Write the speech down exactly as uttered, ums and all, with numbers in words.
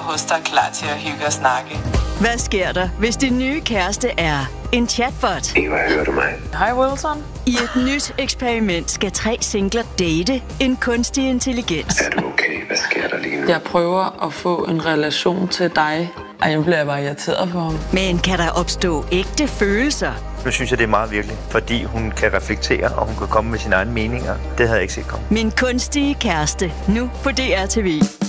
hos dig klar til at hygge og snakke. Hvad sker der, hvis din nye kæreste er en chatbot? Eva, hører du mig? Hej Wilson. I et nyt eksperiment skal tre singler date en kunstig intelligens. Er du okay? Hvad sker der lige nu? Jeg prøver at få en relation til dig. Ej, jeg bliver bare irriteret på ham. Men kan der opstå ægte følelser? Nu synes jeg, det er meget virkelig, fordi hun kan reflektere, og hun kan komme med sine egne meninger. Det havde jeg ikke set komme. Min kunstige kæreste, nu på D R T V.